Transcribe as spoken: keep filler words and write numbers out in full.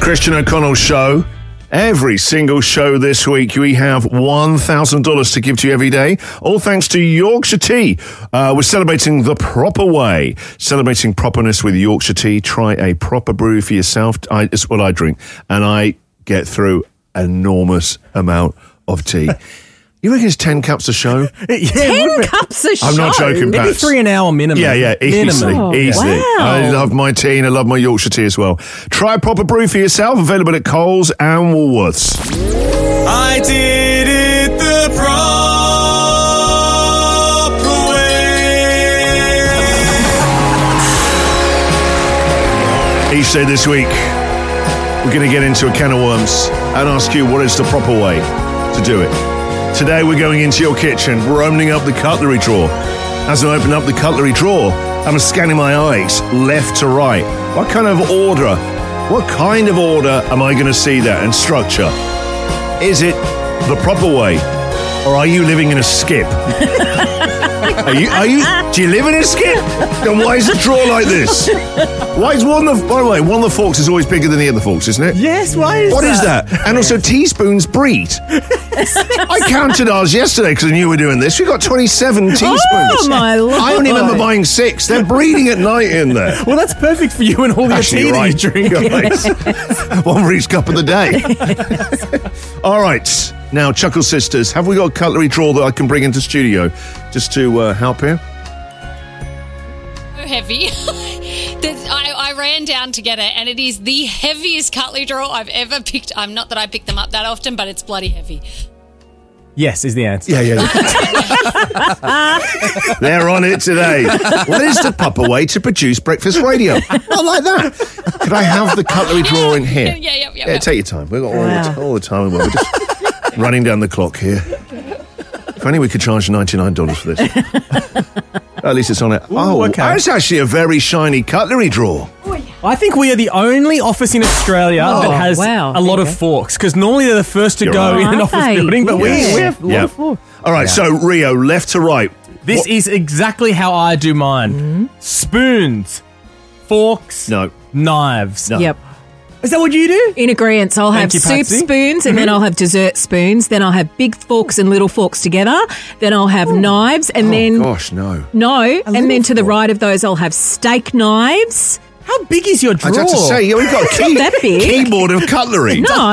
Christian O'Connell Show. Every single show this week, we have one thousand dollars to give to you every day. All thanks to Yorkshire Tea. Uh, we're celebrating the proper way. Celebrating properness with Yorkshire Tea. Try a proper brew for yourself. I, it's what I drink. And I get through an enormous amount of tea. You reckon it's ten cups a show? yeah, Ten cups a show? I'm not joking, Maybe Pats. three an hour minimum. Yeah, yeah, easily, Minimum. easily. Wow. I love my tea and I love my Yorkshire tea as well. Try a proper brew for yourself, available at Coles and Woolworths. I did it the proper way. Each day this week, we're going to get into a can of worms and ask you what is the proper way to do it. Today we're going into your kitchen. We're opening up the cutlery drawer. As I open up the cutlery drawer, I'm scanning my eyes left to right. What kind of order, what kind of order am I going to see there and structure? Is it the proper way, or are you living in a skip? Are you, are you, do you live in a skip? Then why is the drawer like this? Why is one of the, by the way, one of the forks is always bigger than the other forks, isn't it? Yes, why is What that? is that? And also teaspoons breed. I counted ours yesterday because I knew we were doing this. We got twenty-seven teaspoons. Oh, my Lord. I only remember buying six. They're breeding at night in there. Well, that's perfect for you and all your Actually, tea you're right. that you drink. Right. One for each cup of the day. All right. Now, Chuckle Sisters, have we got a cutlery drawer that I can bring into studio just to uh, help here? Heavy. There's- I, I ran down to get it, and it is the heaviest cutlery drawer I've ever picked. I'm not that I pick them up that often, but it's bloody heavy. Yes, is the answer. Yeah, yeah. yeah. They're on it today. What is the proper way to produce breakfast radio? Not like that. Could I have the cutlery drawer in here? Yeah, yeah, yeah. Yeah, take your time. We've got all, Wow. the, all the time. We're just running down the clock here. If only we could charge ninety-nine dollars for this. At least it's on it. Oh, okay. That's actually a very shiny cutlery drawer. I think we are the only office in Australia Oh, that has wow. a lot There of you go. forks, because normally they're the first to You're go right. in an Aren't office they? building, but Yes. we, we have a lot Yeah. of forks. All right, so Rio, left to right. This What- is exactly how I do mine. Spoons, forks, No. knives. No. Yep. Is that what you do? In agreement, I'll have Thank you, soup Patsy. spoons and then I'll have dessert spoons. Then I'll have big forks and little forks together. Then I'll have knives and Oh, then... gosh, no. No, and little then to the fork. right of those, I'll have steak knives. How big is your I'd drawer? have to say, yeah, we've got a key, that big. keyboard of cutlery. No.